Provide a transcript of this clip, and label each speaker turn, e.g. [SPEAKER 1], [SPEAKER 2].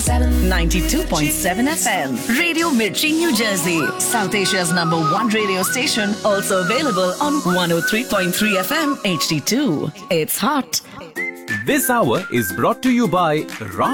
[SPEAKER 1] 92.7 FM. Radio Mirchi, New Jersey. South Asia's #1 radio station. Also available on 103.3 FM HD2. It's hot.
[SPEAKER 2] This hour is brought to you by